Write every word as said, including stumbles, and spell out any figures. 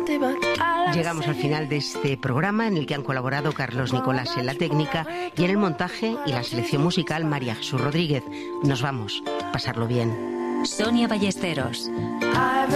Llegamos al final de este programa en el que han colaborado Carlos Nicolás en la técnica y en el montaje y la selección musical María Jesús Rodríguez. Nos vamos, pasarlo bien. Sonia Ballesteros.